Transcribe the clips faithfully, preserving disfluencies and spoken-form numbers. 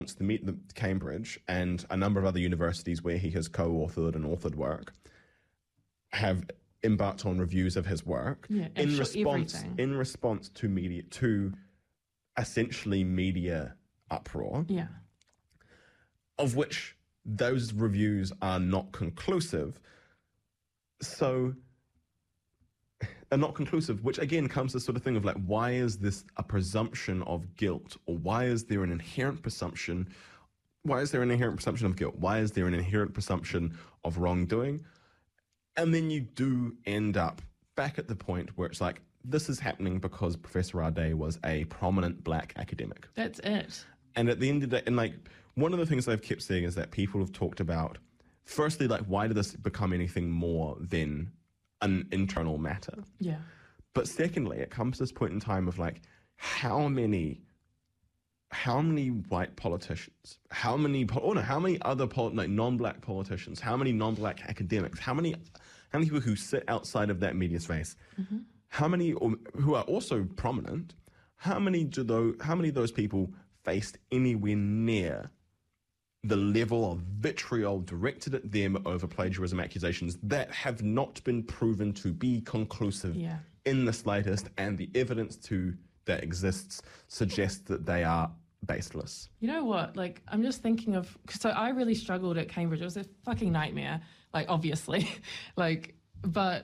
the Meet the Cambridge and a number of other universities where he has co-authored and authored work have embarked on reviews of his work yeah, in response everything. in response to media to essentially media uproar. Yeah. Of which those reviews are not conclusive. So are not conclusive, which again comes to the sort of thing of like, why is this a presumption of guilt? Or why is there an inherent presumption? Why is there an inherent presumption of guilt? Why is there an inherent presumption of wrongdoing? And then you do end up back at the point where it's like, this is happening because Professor Ade was a prominent black academic. That's it. And at the end of the day, and like, one of the things I've kept seeing is that people have talked about, firstly, like, why did this become anything more than an internal matter? Yeah. But secondly, it comes to this point in time of like, how many, how many white politicians, how many, oh no, how many other pol- like non-black politicians, how many non-black academics, how many, how many people who sit outside of that media space, mm-hmm. how many or, who are also prominent, how many do those, how many of those people faced anywhere near the level of vitriol directed at them over plagiarism accusations that have not been proven to be conclusive yeah. in the slightest, and the evidence to that exists suggests that they are baseless. You know what? Like, I'm just thinking of, so I really struggled at Cambridge. It was a fucking nightmare, like, obviously. like, but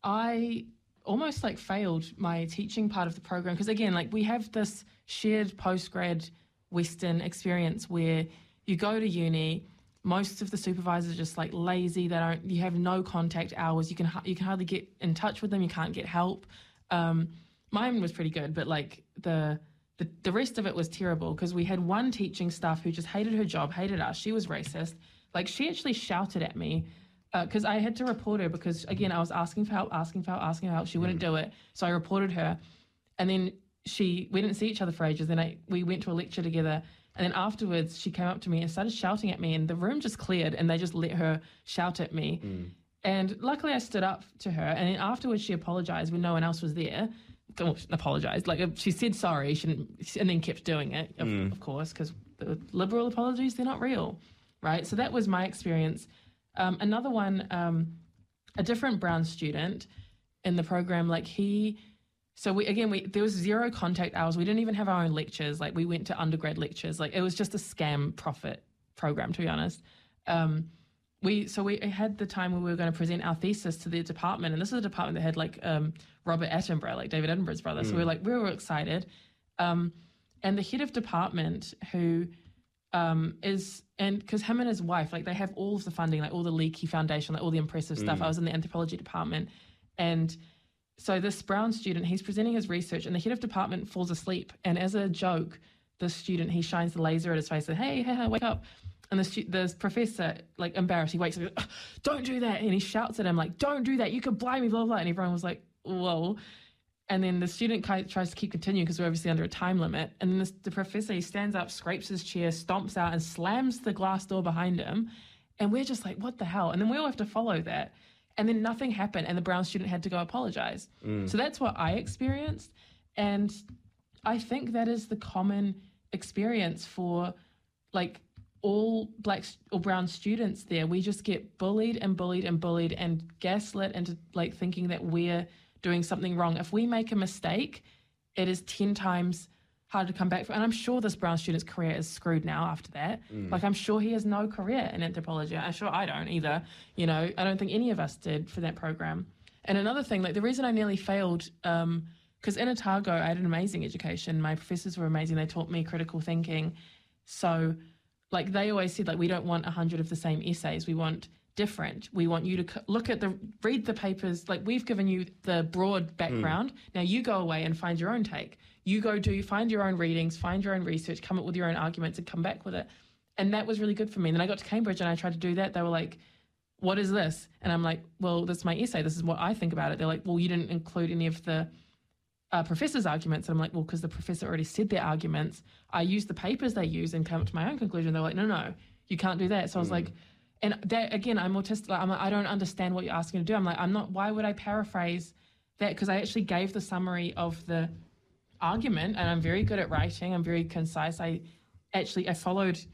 I almost like failed my teaching part of the program because, again, like, we have this shared postgrad Western experience where you go to uni, most of the supervisors are just like lazy. They don't. You have no contact hours. You can you can hardly get in touch with them. You can't get help. Um, mine was pretty good, but like the the, the rest of it was terrible because we had one teaching staff who just hated her job, hated us. She was racist. Like, she actually shouted at me because uh, I had to report her because, again, I was asking for help, asking for help, asking for help. She wouldn't do it, so I reported her, and then she we didn't see each other for ages. Then I we went to a lecture together. And then afterwards, she came up to me and started shouting at me, and the room just cleared, and they just let her shout at me. Mm. And luckily, I stood up to her, and then afterwards, she apologized when no one else was there. Well, apologized, like she said sorry, she didn't, and then kept doing it, of, mm. of course, because the liberal apologies, they're not real, right? So that was my experience. Um, another one, um, a different brown student in the program, like he. So we again, we there was zero contact hours. We didn't even have our own lectures. Like, we went to undergrad lectures. Like, it was just a scam profit program, to be honest. Um, we so we had the time where we were going to present our thesis to the department, and this is a department that had like um, Robert Attenborough, like David Attenborough's brother. Mm. So we were like we were excited, um, and the head of department who um, is and because him and his wife, like, they have all of the funding, like all the Leakey Foundation, like all the impressive mm. stuff. I was in the anthropology department, and so this brown student, he's presenting his research, and the head of department falls asleep. And as a joke, the student, he shines the laser at his face and, hey, hey, hey, wake up. And the, stu- the professor, like, embarrassed, he wakes up and goes, don't do that. And he shouts at him, like, don't do that. You could blind me, blah, blah, blah. And everyone was like, whoa. And then the student tries to keep continuing because we're obviously under a time limit. And then this, the professor, he stands up, scrapes his chair, stomps out, and slams the glass door behind him. And we're just like, what the hell? And then we all have to follow that. And then nothing happened, and the brown student had to go apologize. Mm. So that's what I experienced. And I think that is the common experience for, like, all black or brown students there. We just get bullied and bullied and bullied and gaslit into, like, thinking that we're doing something wrong. If we make a mistake, it is ten times harder to come back from. And I'm sure this brown student's career is screwed now after that. Mm. Like, I'm sure he has no career in anthropology. I'm sure I don't either. You know, I don't think any of us did for that program. And another thing, like, the reason I nearly failed, um, because in Otago, I had an amazing education. My professors were amazing. They taught me critical thinking. So, like, they always said, like, we don't want a hundred of the same essays. We want different. We want you to look at the, read the papers. Like, we've given you the broad background. Mm. Now you go away and find your own take. You go do, find your own readings, find your own research, come up with your own arguments and come back with it. And that was really good for me. And then I got to Cambridge and I tried to do that. They were like, what is this? And I'm like, well, that's my essay. This is what I think about it. They're like, well, you didn't include any of the uh, professor's arguments. And I'm like, well, because the professor already said their arguments. I used the papers they use and come up to my own conclusion. They're like, no, no, you can't do that. So I was mm. like, and that, again, I'm autistic. I'm like, I don't understand what you're asking to do. I'm like, I'm not, why would I paraphrase that? Because I actually gave the summary of the argument, and I'm very good at writing. I'm very concise. I actually I followed